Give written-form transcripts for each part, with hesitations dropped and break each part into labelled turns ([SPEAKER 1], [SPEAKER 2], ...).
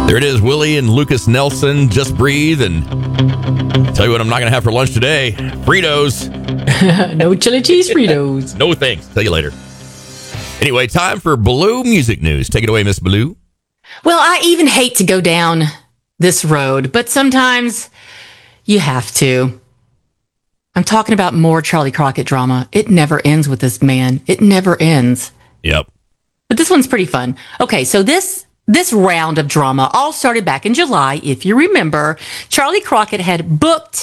[SPEAKER 1] There it is, Willie and Lucas Nelson, Just Breathe. And tell you what I'm not going to have for lunch today. Fritos.
[SPEAKER 2] No chili cheese Fritos.
[SPEAKER 1] No thanks. Tell you later. Anyway, time for Blue Music News. Take it away, Miss Blue.
[SPEAKER 2] Well, I even hate to go down this road, but sometimes you have to. I'm talking about more Charlie Crockett drama. It never ends with this man. It never ends.
[SPEAKER 1] Yep.
[SPEAKER 2] But this one's pretty fun. Okay, so this round of drama all started back in July. If you remember, Charlie Crockett had booked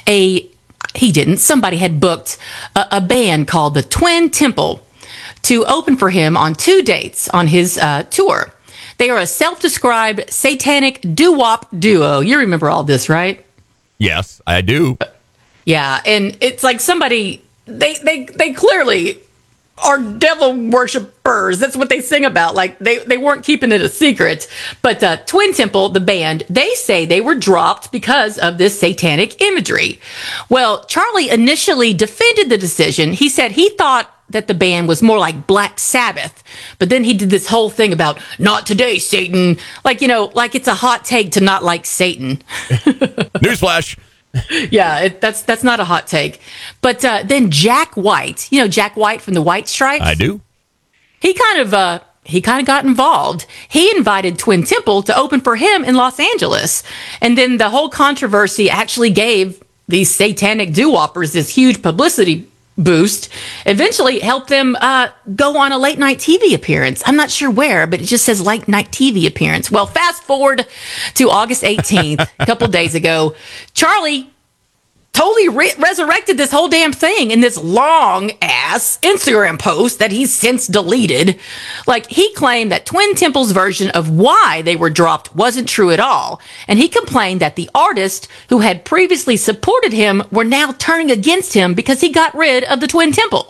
[SPEAKER 2] somebody had booked a band called the Twin Temple to open for him on 2 dates on his tour. They are a self-described satanic doo-wop duo. You remember all this, right?
[SPEAKER 1] Yes, I do.
[SPEAKER 2] Yeah, and it's like somebody, they clearly are devil worshipers. That's what they sing about. Like, they weren't keeping it a secret. But Twin Temple, the band, they say they were dropped because of this satanic imagery. Well, Charlie initially defended the decision. He said he thought that the band was more like Black Sabbath. But then he did this whole thing about, not today, Satan. Like, like it's a hot take to not like Satan.
[SPEAKER 1] Newsflash.
[SPEAKER 2] Yeah, that's not a hot take. But then Jack White, Jack White from the White Stripes?
[SPEAKER 1] I do.
[SPEAKER 2] He kind of got involved. He invited Twin Temple to open for him in Los Angeles. And then the whole controversy actually gave these satanic doo-woppers this huge publicity boost, eventually helped them go on a late night TV appearance. I'm not sure where, but it just says late night TV appearance. Well, fast forward to August 18th, a couple days ago, Charlie totally resurrected this whole damn thing in this long ass Instagram post that he's since deleted. Like, he claimed that Twin Temple's version of why they were dropped wasn't true at all. And he complained that the artists who had previously supported him were now turning against him because he got rid of the Twin Temple.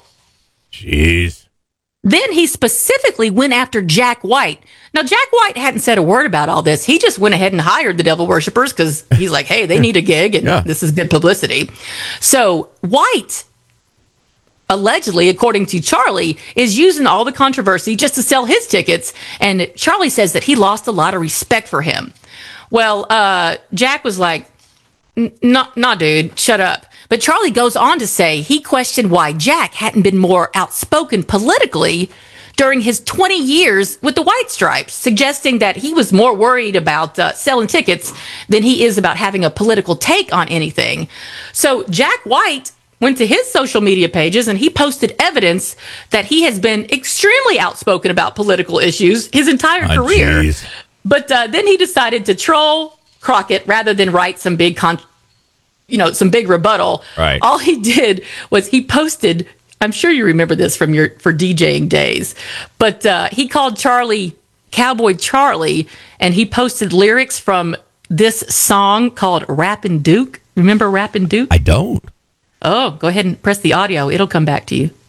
[SPEAKER 1] Jeez.
[SPEAKER 2] Then he specifically went after Jack White. Now, Jack White hadn't said a word about all this. He just went ahead and hired the devil worshippers because he's like, hey, they need a gig and this is good publicity. So White, allegedly, according to Charlie, is using all the controversy just to sell his tickets. And Charlie says that he lost a lot of respect for him. Well, Jack was like, nah, dude, shut up. But Charlie goes on to say he questioned why Jack hadn't been more outspoken politically during his 20 years with the White Stripes, suggesting that he was more worried about selling tickets than he is about having a political take on anything. So Jack White went to his social media pages and he posted evidence that he has been extremely outspoken about political issues his entire career.
[SPEAKER 1] Geez.
[SPEAKER 2] But then he decided to troll Crockett rather than write some big some big rebuttal.
[SPEAKER 1] Right.
[SPEAKER 2] All he did was he posted, I'm sure you remember this for DJing days, but he called Charlie Cowboy Charlie, and he posted lyrics from this song called Rappin' Duke. Remember Rappin' Duke?
[SPEAKER 1] I don't.
[SPEAKER 2] Oh, go ahead and press the audio. It'll come back to you.